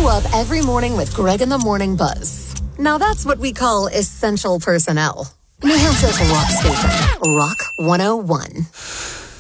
you up every morning with Greg in the Morning Buzz. Now that's what we call essential personnel. New Hampshire's rock station, Rock 101.